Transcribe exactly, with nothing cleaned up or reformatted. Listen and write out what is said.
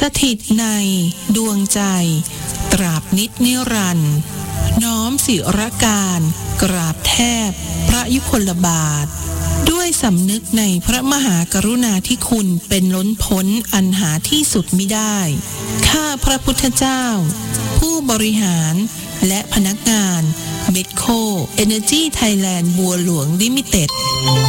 สถิตในดวงใจตราบนิจนิรันดร์น้อมศิรการกราบแทบพระยุคลบาทด้วยสำนึกในพระมหากรุณาธิคุณเป็นล้นพ้นอันหาที่สุดมิได้ข้าพระพุทธเจ้าผู้บริหารและพนักงานเมดโค Energy Thailand บัวหลวงลิมิเต็ด